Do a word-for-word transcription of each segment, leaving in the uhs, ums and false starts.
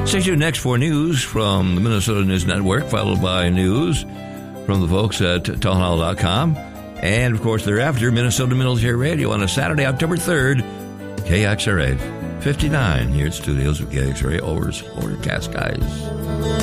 Stay tuned next for news from the Minnesota News Network, followed by news from the folks at town hall dot com. And, of course, thereafter, Minnesota Military Radio on a Saturday, October third, K X R A fifty-nine here at studios with K X R A over, overcast skies.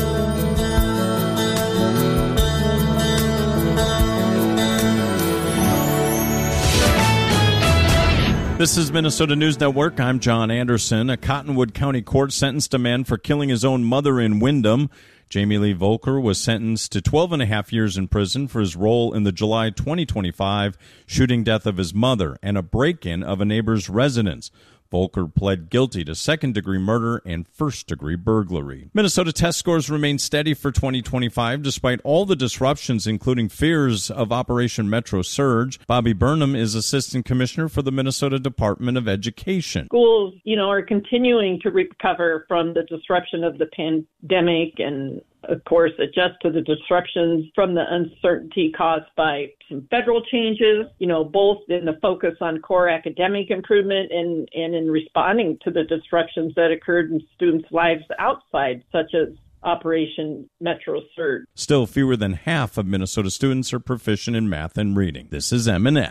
This is Minnesota News Network. I'm John Anderson. A Cottonwood County court sentenced a man for killing his own mother in Windham. Jamie Lee Volker was sentenced to twelve and a half years in prison for his role in the July twenty twenty-five shooting death of his mother and a break-in of a neighbor's residence. Volker pled guilty to second-degree murder and first-degree burglary. Minnesota test scores remain steady for twenty twenty-five despite all the disruptions, including fears of Operation Metro Surge. Bobby Burnham is Assistant Commissioner for the Minnesota Department of Education. Schools, you know, are continuing to recover from the disruption of the pandemic and, of course, adjust to the disruptions from the uncertainty caused by some federal changes, you know, both in the focus on core academic improvement and, and in responding to the disruptions that occurred in students' lives outside, such as Operation Metro Surge. Still, fewer than half of Minnesota students are proficient in math and reading. This is M and N.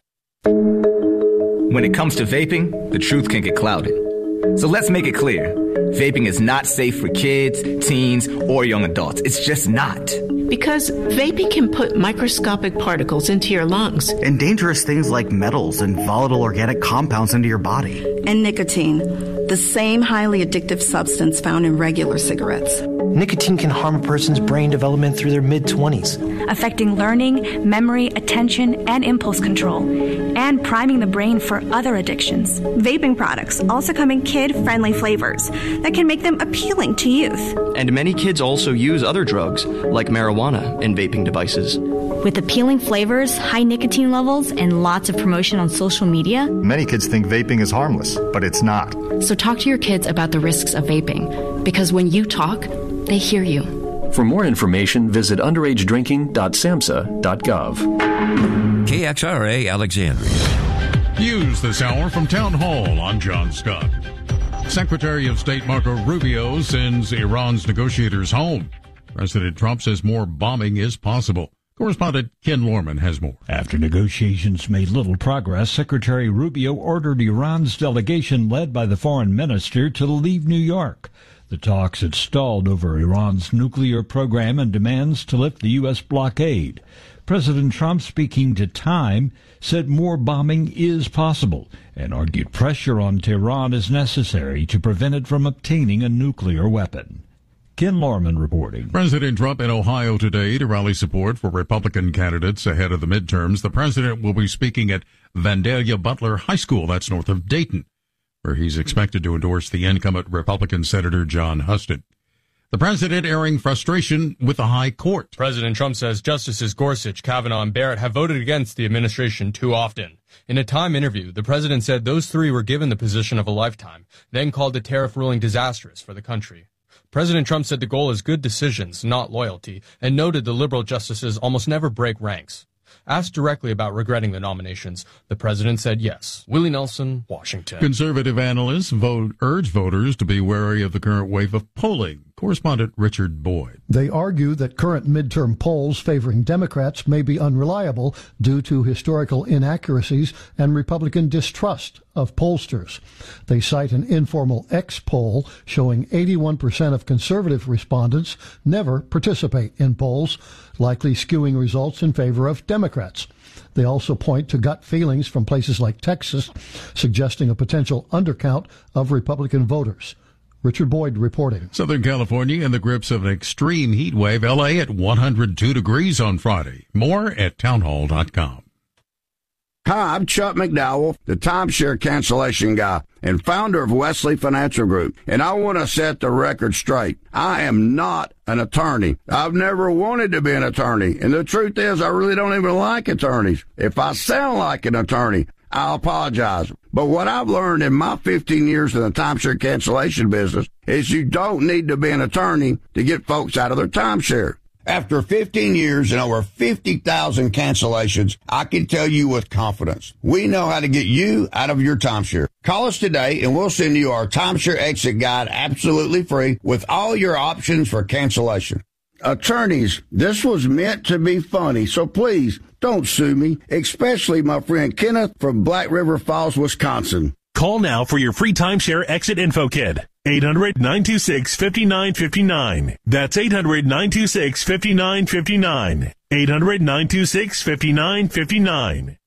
When it comes to vaping, the truth can get clouded. So let's make it clear. Vaping is not safe for kids, teens, or young adults. It's just not. Because vaping can put microscopic particles into your lungs. And dangerous things like metals and volatile organic compounds into your body. And nicotine, the same highly addictive substance found in regular cigarettes. Nicotine can harm a person's brain development through their mid-twenties, affecting learning, memory, attention, and impulse control, and priming the brain for other addictions. Vaping products also come in kid-friendly flavors that can make them appealing to youth. And many kids also use other drugs, like marijuana, in vaping devices. With appealing flavors, high nicotine levels, and lots of promotion on social media, many kids think vaping is harmless, but it's not. So talk to your kids about the risks of vaping, because when you talk, they hear you. For more information, visit underage drinking dot samhsa dot gov. K X R A Alexandria. News this hour from Town Hall. I'm John Scott. Secretary of State Marco Rubio sends Iran's negotiators home. President Trump says more bombing is possible. Correspondent Ken Lorman has more. After negotiations made little progress, Secretary Rubio ordered Iran's delegation led by the foreign minister to leave New York. The talks had stalled over Iran's nuclear program and demands to lift the U S blockade. President Trump, speaking to Time, said more bombing is possible and argued pressure on Tehran is necessary to prevent it from obtaining a nuclear weapon. Ken Lorman reporting. President Trump in Ohio today to rally support for Republican candidates ahead of the midterms. The president will be speaking at Vandalia Butler High School, that's north of Dayton, where he's expected to endorse the incumbent Republican Senator John Husted. The president airing frustration with the high court. President Trump says Justices Gorsuch, Kavanaugh, and Barrett have voted against the administration too often. In a Time interview, the president said those three were given the position of a lifetime, then called the tariff ruling disastrous for the country. President Trump said the goal is good decisions, not loyalty, and noted the liberal justices almost never break ranks. Asked directly about regretting the nominations, the president said yes. Willie Nelson, Washington. Conservative analysts vote, urge voters to be wary of the current wave of polling. Correspondent Richard Boyd. They argue that current midterm polls favoring Democrats may be unreliable due to historical inaccuracies and Republican distrust of pollsters. They cite an informal X poll showing eighty-one percent of conservative respondents never participate in polls, likely skewing results in favor of Democrats. They also point to gut feelings from places like Texas, suggesting a potential undercount of Republican voters. Richard Boyd reporting. Southern California in the grips of an extreme heat wave. L A at one hundred two degrees on Friday. More at town hall dot com. Hi, I'm Chuck McDowell, the timeshare cancellation guy and founder of Wesley Financial Group. And I want to set the record straight. I am not an attorney. I've never wanted to be an attorney. And the truth is, I really don't even like attorneys. If I sound like an attorney, I apologize. But what I've learned in my fifteen years in the timeshare cancellation business is you don't need to be an attorney to get folks out of their timeshare. After fifteen years and over fifty thousand cancellations, I can tell you with confidence, we know how to get you out of your timeshare. Call us today and we'll send you our timeshare exit guide absolutely free with all your options for cancellation. Attorneys, this was meant to be funny, so please don't sue me, especially my friend Kenneth from Black River Falls, Wisconsin. Call now for your free timeshare exit info kit. eight hundred, nine two six, five nine five nine. That's eight hundred, nine two six, five nine five nine. eight hundred, nine two six, five nine five nine.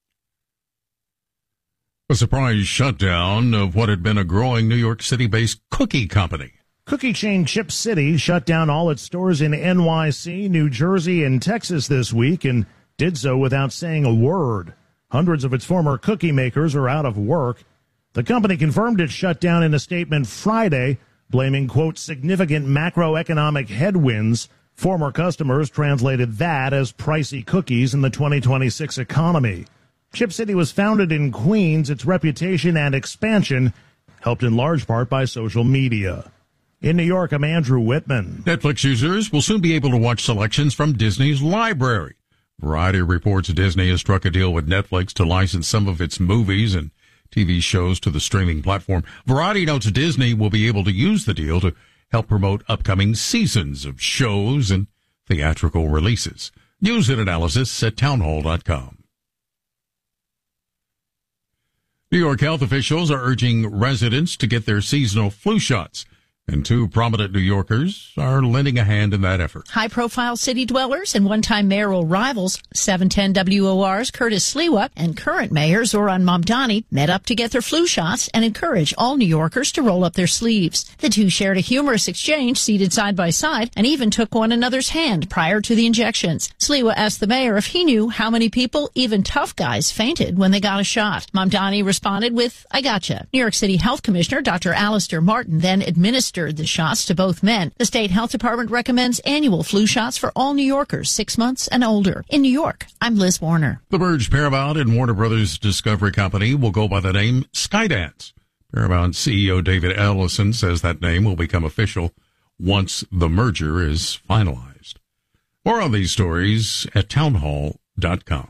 A surprise shutdown of what had been a growing New York City-based cookie company. Cookie chain Chip City shut down all its stores in N Y C, New Jersey, and Texas this week, and did so without saying a word. Hundreds of its former cookie makers are out of work. The company confirmed its shutdown in a statement Friday, blaming, quote, significant macroeconomic headwinds. Former customers translated that as pricey cookies in the twenty twenty-six economy. Chip City was founded in Queens. Its reputation and expansion helped in large part by social media. In New York, I'm Andrew Whitman. Netflix users will soon be able to watch selections from Disney's library. Variety reports Disney has struck a deal with Netflix to license some of its movies and T V shows to the streaming platform. Variety notes Disney will be able to use the deal to help promote upcoming seasons of shows and theatrical releases. News and analysis at townhall dot com. New York health officials are urging residents to get their seasonal flu shots, and two prominent New Yorkers are lending a hand in that effort. High-profile city dwellers and one-time mayoral rivals, seven ten W O R's Curtis Sliwa and current mayor Zoran Mamdani met up to get their flu shots and encourage all New Yorkers to roll up their sleeves. The two shared a humorous exchange seated side by side and even took one another's hand prior to the injections. Sliwa asked the mayor if he knew how many people, even tough guys, fainted when they got a shot. Mamdani responded with, I gotcha. New York City Health Commissioner Doctor Alistair Martin then administered the shots to both men. The state health department recommends annual flu shots for all New Yorkers six months and older. In New York, I'm Liz Warner. The merged Paramount and Warner Brothers Discovery Company will go by the name Skydance. Paramount C E O David Ellison says that name will become official once the merger is finalized. More on these stories at townhall dot com.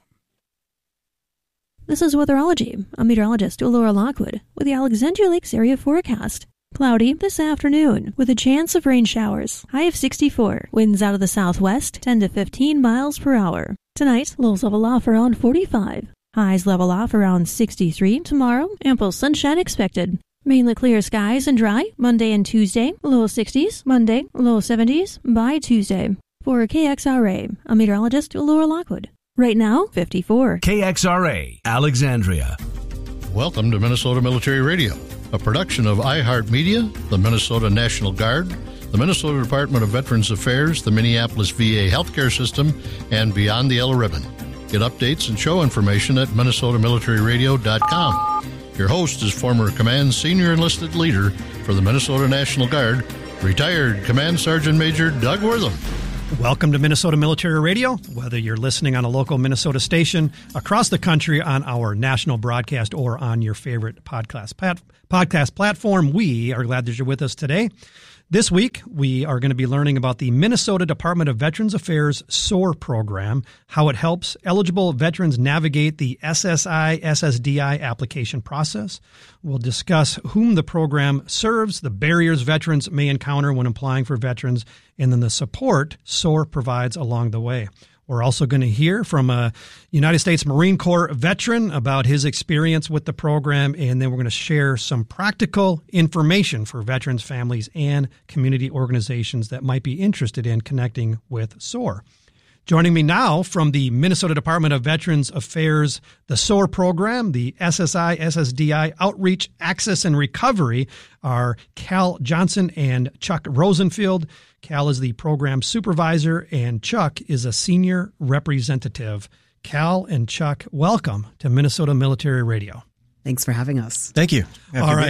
This is Weatherology. I'm meteorologist Laura Lockwood with the Alexandria Lakes area forecast. Cloudy this afternoon with a chance of rain showers. High of sixty-four. Winds out of the southwest, ten to fifteen miles per hour. Tonight, lows level off around forty-five. Highs level off around sixty-three. Tomorrow, ample sunshine expected. Mainly clear skies and dry. Monday and Tuesday, low sixties. Monday, low seventies. By Tuesday. For K X R A, I'm meteorologist Laura Lockwood. Right now, fifty-four. K X R A, Alexandria. Welcome to Minnesota Military Radio, a production of iHeartMedia, the Minnesota National Guard, the Minnesota Department of Veterans Affairs, the Minneapolis V A Healthcare System, and Beyond the Yellow Ribbon. Get updates and show information at minnesota military radio dot com. Your host is former Command Senior Enlisted Leader for the Minnesota National Guard, retired Command Sergeant Major Doug Wortham. Welcome to Minnesota Military Radio. Whether you're listening on a local Minnesota station, across the country on our national broadcast, or on your favorite podcast pat- podcast platform, we are glad that you're with us today. This week, we are going to be learning about the Minnesota Department of Veterans Affairs SOAR program, how it helps eligible veterans navigate the S S I S S D I application process. We'll discuss whom the program serves, the barriers veterans may encounter when applying for veterans, and then the support SOAR provides along the way. We're also going to hear from a United States Marine Corps veteran about his experience with the program, and then we're going to share some practical information for veterans, families, and community organizations that might be interested in connecting with SOAR. Joining me now from the Minnesota Department of Veterans Affairs, the SOAR program, the S S I S S D I Outreach, Access, and Recovery are Cal Johnson and Chuck Rosenfield. Cal is the program supervisor, and Chuck is a senior representative. Cal and Chuck, welcome to Minnesota Military Radio. Thanks for having us. Thank you. Happy All right.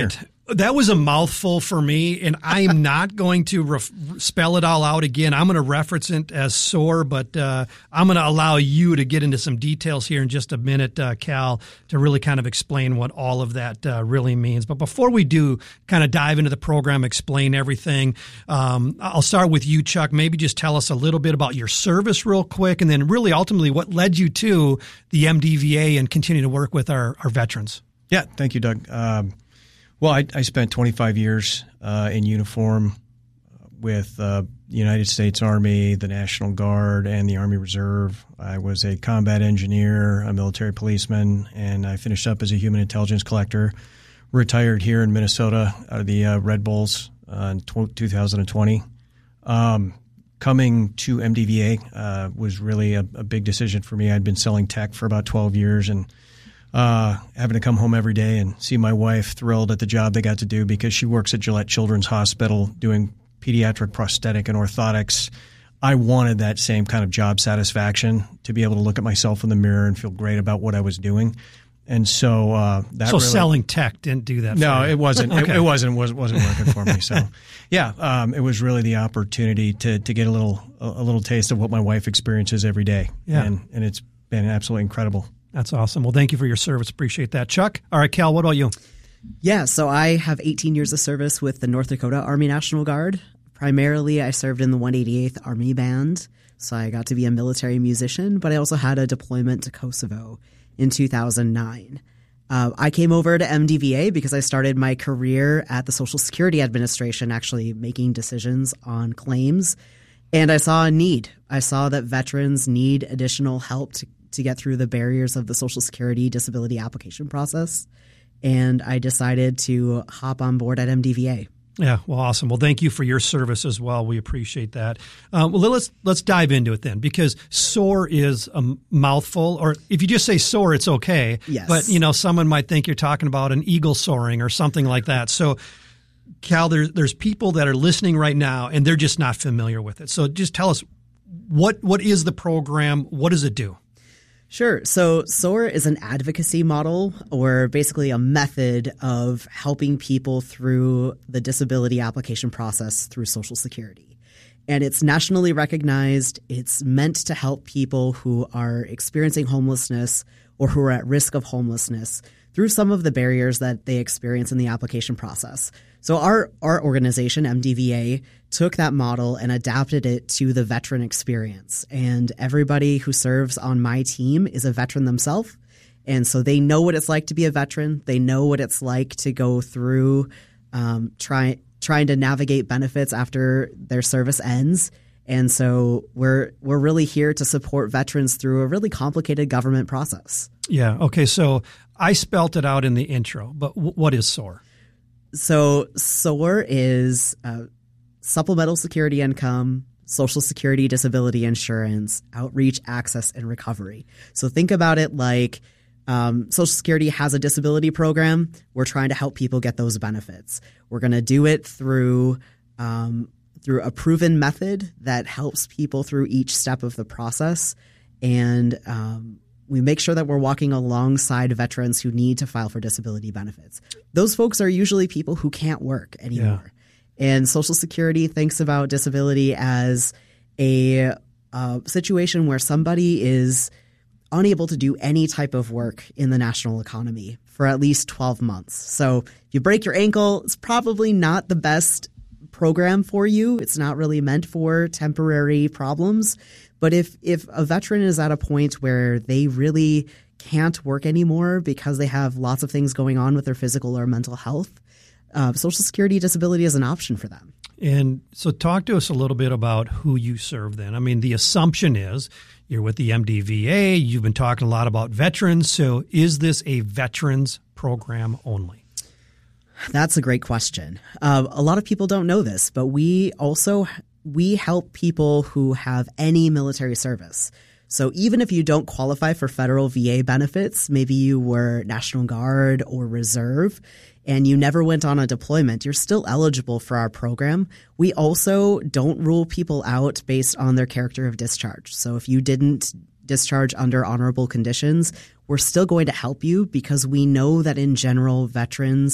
That was a mouthful for me, and I am not going to ref- spell it all out again. I'm going to reference it as SOAR, but uh, I'm going to allow you to get into some details here in just a minute, uh, Cal, to really kind of explain what all of that uh, really means. But before we do kind of dive into the program, explain everything, um, I'll start with you, Chuck. Maybe just tell us a little bit about your service real quick, and then really ultimately what led you to the M D V A and continue to work with our, our veterans. Yeah, thank you, Doug. Um, Well, I, I spent twenty-five years uh, in uniform with uh, the United States Army, the National Guard, and the Army Reserve. I was a combat engineer, a military policeman, and I finished up as a human intelligence collector. Retired here in Minnesota out of the uh, Red Bulls uh, in two thousand twenty. Um, coming to M D V A uh, was really a, a big decision for me. I'd been selling tech for about twelve years, and Uh, having to come home every day and see my wife thrilled at the job they got to do because she works at Gillette Children's Hospital doing pediatric prosthetic and orthotics. I wanted that same kind of job satisfaction to be able to look at myself in the mirror and feel great about what I was doing. And so uh, that so really, selling tech didn't do that. No, for you. it wasn't. Okay. It, it wasn't. wasn't wasn't working for me. So, yeah, um, it was really the opportunity to to get a little a, a little taste of what my wife experiences every day. Yeah. and and it's been absolutely incredible. That's awesome. Well, thank you for your service. Appreciate that. Chuck? All right, Cal, what about you? Yeah, so I have eighteen years of service with the North Dakota Army National Guard. Primarily, I served in the one eighty-eighth Army Band, so I got to be a military musician, but I also had a deployment to Kosovo in two thousand nine. Uh, I came over to M D V A because I started my career at the Social Security Administration, actually making decisions on claims, and I saw a need. I saw that veterans need additional help to to get through the barriers of the Social Security disability application process. And I decided to hop on board at M D V A. Yeah, well, awesome. Well, thank you for your service as well. We appreciate that. Um, well, let's let's dive into it then, because SOAR is a mouthful, or if you just say SOAR, it's okay. Yes. But, you know, someone might think you're talking about an eagle soaring or something like that. So, Cal, there's, there's people that are listening right now, and they're just not familiar with it. So just tell us, what what is the program? What does it do? Sure. So SOAR is an advocacy model, or basically a method of helping people through the disability application process through Social Security. And it's nationally recognized. It's meant to help people who are experiencing homelessness or who are at risk of homelessness through some of the barriers that they experience in the application process. So our, our organization, M D V A, took that model and adapted it to the veteran experience. And everybody who serves on my team is a veteran themselves. And so they know what it's like to be a veteran. They know what it's like to go through um, try, trying to navigate benefits after their service ends. And so we're we're really here to support veterans through a really complicated government process. Yeah. Okay. So I spelt it out in the intro, but w- what is SOAR? So SOAR is uh, supplemental security income, Social Security disability insurance, outreach, access, and recovery. So think about it like um, Social Security has a disability program. We're trying to help people get those benefits. We're going to do it through um, through a proven method that helps people through each step of the process. And um, we make sure that we're walking alongside veterans who need to file for disability benefits. Those folks are usually people who can't work anymore. Yeah. And Social Security thinks about disability as a uh, situation where somebody is unable to do any type of work in the national economy for at least twelve months. So if you break your ankle, it's probably not the best program for you. It's not really meant for temporary problems. But if if a veteran is at a point where they really can't work anymore because they have lots of things going on with their physical or mental health, uh, Social Security disability is an option for them. And so talk to us a little bit about who you serve then. I mean, the assumption is you're with the M D V A. You've been talking a lot about veterans. So is this a veterans program only? That's a great question. Uh, a lot of people don't know this, but we also we help people who have any military service. So even if you don't qualify for federal V A benefits, maybe you were National Guard or Reserve, and you never went on a deployment, you're still eligible for our program. We also don't rule people out based on their character of discharge. So if you didn't discharge under honorable conditions, we're still going to help you because we know that in general, veterans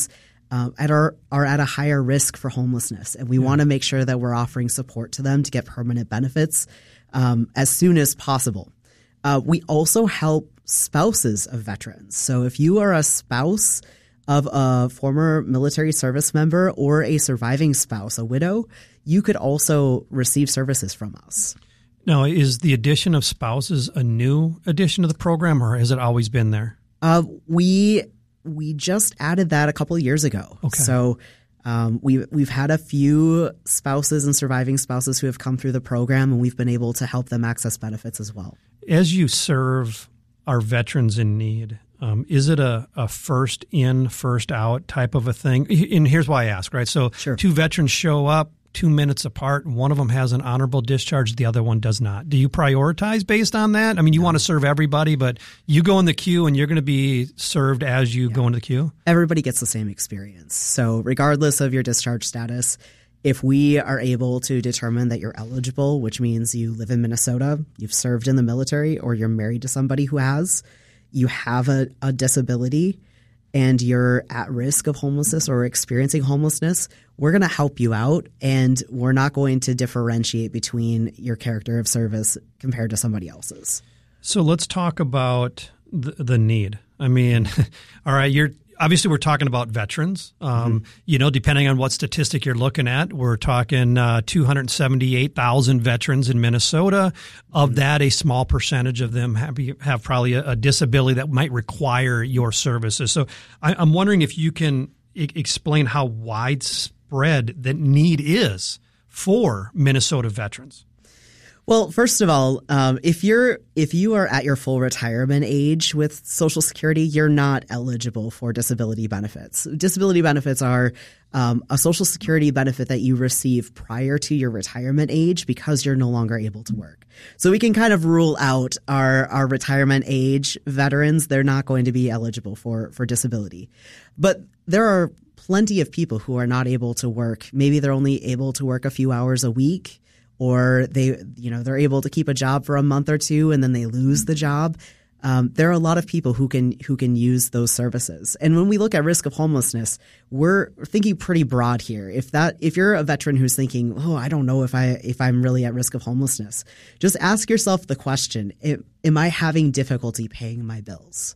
um, at our, are at a higher risk for homelessness. And we yeah. want to make sure that we're offering support to them to get permanent benefits um, as soon as possible. Uh, we also help spouses of veterans. So if you are a spouse of a former military service member or a surviving spouse, a widow, you could also receive services from us. Now, is the addition of spouses a new addition to the program, or has it always been there? Uh, we we just added that a couple of years ago. Okay. So um, we we've had a few spouses and surviving spouses who have come through the program, and we've been able to help them access benefits as well. As you serve our veterans in need, um, is it a, a first in, first out type of a thing? And here's why I ask, right? So sure. two veterans show up two minutes apart, and one of them has an honorable discharge, the other one does not. Do you prioritize based on that? I mean, you want to serve everybody, but you go in the queue and you're going to be served as you yeah. go into the queue? Everybody gets the same experience. So regardless of your discharge status, if we are able to determine that you're eligible, which means you live in Minnesota, you've served in the military, or you're married to somebody who has, you have a, a disability, and you're at risk of homelessness or experiencing homelessness, we're going to help you out, and we're not going to differentiate between your character of service compared to somebody else's. So let's talk about the, the need. I mean, all right, you're obviously we're talking about veterans. Um, mm-hmm. You know, depending on what statistic you're looking at, we're talking uh, two hundred seventy-eight thousand veterans in Minnesota. Of mm-hmm. that, a small percentage of them have, have probably a, a disability that might require your services. So I, I'm wondering if you can I- explain how widespread the need is for Minnesota veterans. Well, first of all, um, if you're if you are at your full retirement age with Social Security, you're not eligible for disability benefits. Disability benefits are um, a Social Security benefit that you receive prior to your retirement age because you're no longer able to work. So we can kind of rule out our our retirement age veterans. They're not going to be eligible for for disability. But there are plenty of people who are not able to work. Maybe they're only able to work a few hours a week, or they, you know, they're able to keep a job for a month or two and then they lose the job. Um, there are a lot of people who can who can use those services. And when we look at risk of homelessness, we're thinking pretty broad here. If that if you're a veteran who's thinking, oh, I don't know if I if I'm really at risk of homelessness, just ask yourself the question: am I having difficulty paying my bills?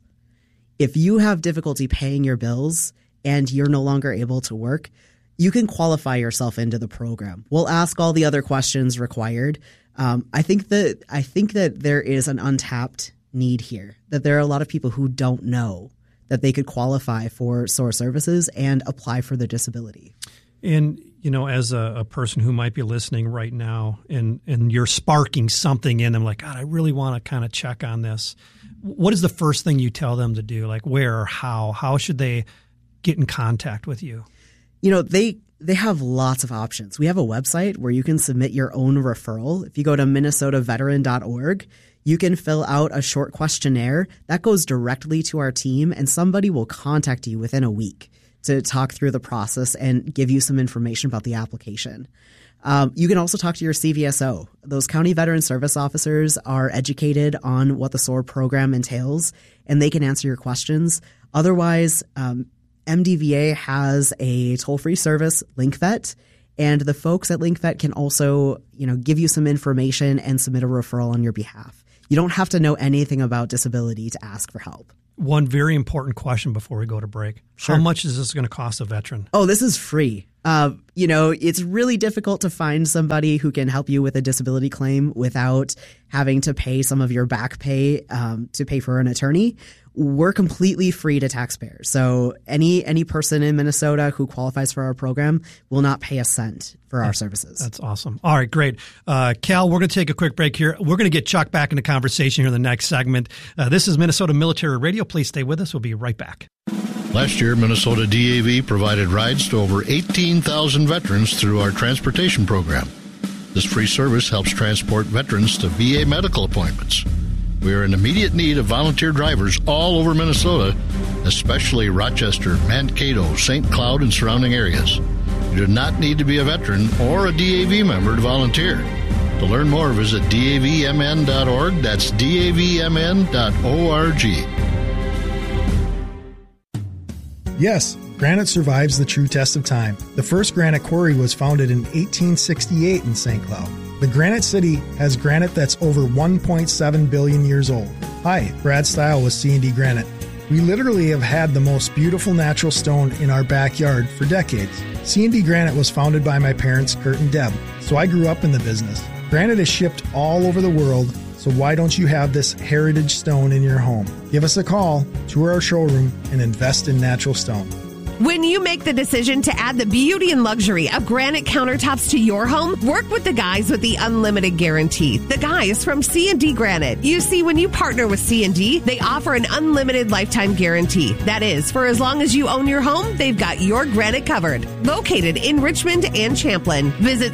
If you have difficulty paying your bills and you're no longer able to work, you can qualify yourself into the program. We'll ask all the other questions required. Um, I think that I think that there is an untapped need here, that there are a lot of people who don't know that they could qualify for S O A R services and apply for their disability. And, you know, as a, a person who might be listening right now and, and you're sparking something in them, like, God, I really want to kind of check on this. What is the first thing you tell them to do? Like where or how? How should they get in contact with you? You know, they they have lots of options. We have a website where you can submit your own referral. If you go to minnesota veteran dot org, you can fill out a short questionnaire that goes directly to our team, and somebody will contact you within a week to talk through the process and give you some information about the application. Um, you can also talk to your C V S O. Those county veteran service officers are educated on what the S O A R program entails, and they can answer your questions. Otherwise, um, M D V A has a toll-free service, LinkVet, and the folks at LinkVet can also, you know, give you some information and submit a referral on your behalf. You don't have to know anything about disability to ask for help. One very important question before we go to break. Sure. How much is this going to cost a veteran? Oh, this is free. Uh, you know, it's really difficult to find somebody who can help you with a disability claim without having to pay some of your back pay um, to pay for an attorney. We're completely free to taxpayers. So any any person in Minnesota who qualifies for our program will not pay a cent for our services. That's awesome. All right, great. Uh, Cal, we're going to take a quick break here. We're going to get Chuck back into conversation here in the next segment. Uh, this is Minnesota Military Radio. Please stay with us. We'll be right back. Last year, Minnesota D A V provided rides to over eighteen thousand veterans through our transportation program. This free service helps transport veterans to V A medical appointments. We are in immediate need of volunteer drivers all over Minnesota, especially Rochester, Mankato, Saint Cloud, and surrounding areas. You do not need to be a veteran or a D A V member to volunteer. To learn more, visit D A V M N dot org. That's D A V M N dot org. Yes, Granite survives the true test of time. The first granite quarry was founded in eighteen sixty-eight in Saint Cloud. The Granite City has granite that's over one point seven billion years old. Hi, Brad Stile with C and D Granite. We literally have had the most beautiful natural stone in our backyard for decades. C and D Granite was founded by my parents, Kurt and Deb, so I grew up in the business. Granite is shipped all over the world, so why don't you have this heritage stone in your home? Give us a call, tour our showroom, and invest in natural stone. When you make the decision to add the beauty and luxury of granite countertops to your home, work with the guys with the unlimited guarantee. The guys from C and D Granite. You see, when you partner with C and D, they offer an unlimited lifetime guarantee. That is, for as long as you own your home, they've got your granite covered. Located in Richmond and Champlin. Visit